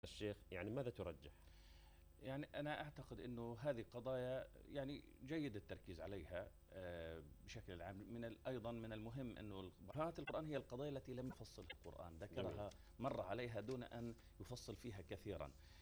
الشيخ، يعني ماذا ترجح؟ يعني أنا أعتقد أنه هذه قضايا يعني جيد التركيز عليها بشكل عام. أيضا من المهم أنه قراءة القرآن هي القضايا التي لم يفصل القرآن، جميل. ذكرها، مر عليها دون أن يفصل فيها كثيرا.